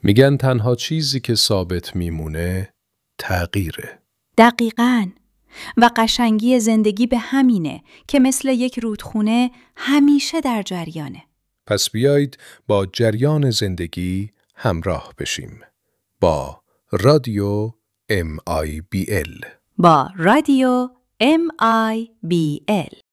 میگن تنها چیزی که ثابت میمونه تغییره. دقیقاً. و قشنگی زندگی به همینه که مثل یک رودخونه همیشه در جریانه. پس بیایید با جریان زندگی همراه بشیم. با رادیو MIBL. با رادیو MIBL